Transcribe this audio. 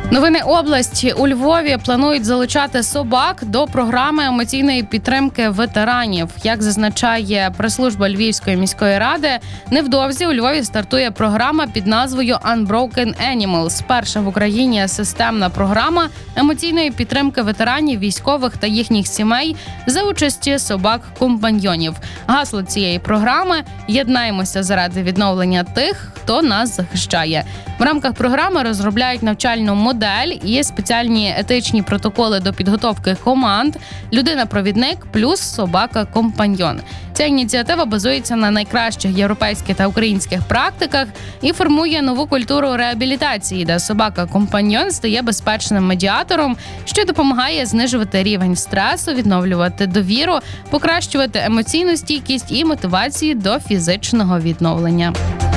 Новини області. У Львові планують залучати собак до програми емоційної підтримки ветеранів. Як зазначає прес-служба Львівської міської ради, невдовзі у Львові стартує програма під назвою Unbroken Animals. Перша в Україні системна програма емоційної підтримки ветеранів, військових та їхніх сімей за участі собак-компаньйонів. Гасло цієї програми «Єднаємося заради відновлення тих, хто нас захищає». В рамках програми розробляють навчальну модель і спеціальні етичні протоколи до підготовки команд «Людина-провідник» плюс «Собака-компаньйон». Ця ініціатива базується на найкращих європейських та українських практиках і формує нову культуру реабілітації, де собака-компаньйон стає безпечним медіатором, що допомагає знижувати рівень стресу, відновлювати довіру, покращувати емоційну стійкість і мотивацію до фізичного відновлення.